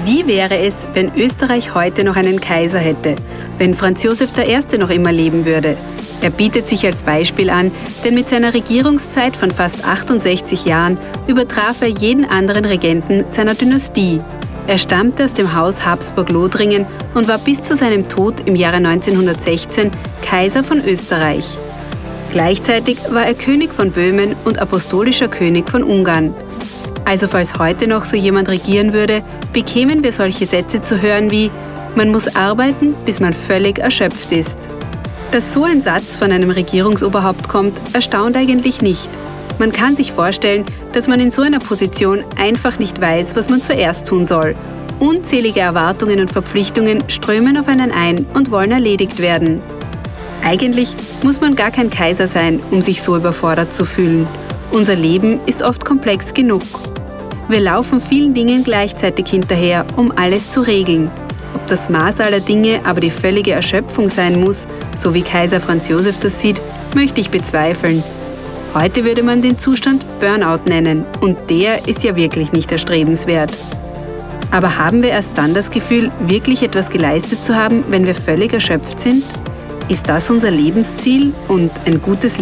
Wie wäre es, wenn Österreich heute noch einen Kaiser hätte? Wenn Franz Josef I. noch immer leben würde? Er bietet sich als Beispiel an, denn mit seiner Regierungszeit von fast 68 Jahren übertraf er jeden anderen Regenten seiner Dynastie. Er stammte aus dem Haus Habsburg-Lothringen und war bis zu seinem Tod im Jahre 1916 Kaiser von Österreich. Gleichzeitig war er König von Böhmen und apostolischer König von Ungarn. Also falls heute noch so jemand regieren würde, bekämen wir solche Sätze zu hören wie: Man muss arbeiten, bis man völlig erschöpft ist. Dass so ein Satz von einem Regierungsoberhaupt kommt, erstaunt eigentlich nicht. Man kann sich vorstellen, dass man in so einer Position einfach nicht weiß, was man zuerst tun soll. Unzählige Erwartungen und Verpflichtungen strömen auf einen ein und wollen erledigt werden. Eigentlich muss man gar kein Kaiser sein, um sich so überfordert zu fühlen. Unser Leben ist oft komplex genug. Wir laufen vielen Dingen gleichzeitig hinterher, um alles zu regeln. Ob das Maß aller Dinge aber die völlige Erschöpfung sein muss, so wie Kaiser Franz Josef das sieht, möchte ich bezweifeln. Heute würde man den Zustand Burnout nennen und der ist ja wirklich nicht erstrebenswert. Aber haben wir erst dann das Gefühl, wirklich etwas geleistet zu haben, wenn wir völlig erschöpft sind? Ist das unser Lebensziel und ein gutes